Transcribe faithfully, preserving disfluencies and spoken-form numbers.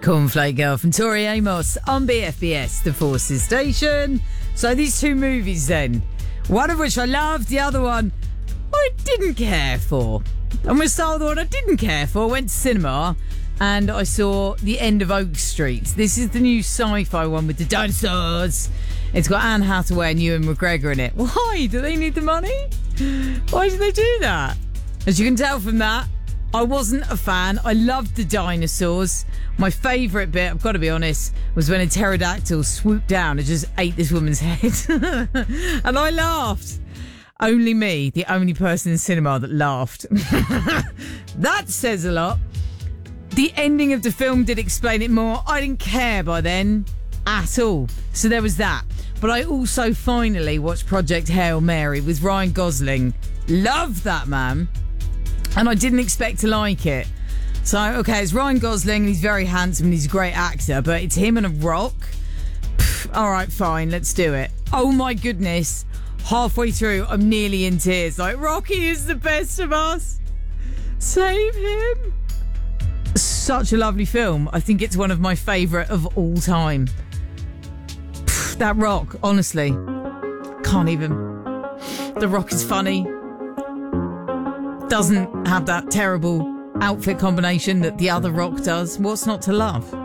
Cornflake Girl from Tori Amos on B F B S, the Forces Station. So these two movies then, one of which I loved, the other one I didn't care for. I'm going to start with the one I didn't care for. I went to cinema and I saw The End of Oak Street. This is the new sci-fi one with the dinosaurs. It's got Anne Hathaway and Ewan McGregor in it. Why? Do they need the money? Why do they do that? As you can tell from that, I wasn't a fan. I loved the dinosaurs. My favourite bit, I've got to be honest, was when a pterodactyl swooped down and just ate this woman's head. And I laughed. Only me, the only person in cinema that laughed. That says a lot. The ending of the film did explain it more. I didn't care by then at all. So there was that. But I also finally watched Project Hail Mary with Ryan Gosling. Love that man. And I didn't expect to like it. So, okay, it's Ryan Gosling. He's very handsome and he's a great actor. But it's him and a rock. Pff, all right, fine, let's do it. Oh my goodness. Halfway through, I'm nearly in tears. Like, Rocky is the best of us. Save him. Such a lovely film. I think it's one of my favourite of all time. Pff, that rock, honestly. Can't even. The rock is funny. Doesn't have that terrible outfit combination that the other rock does. What's not to love?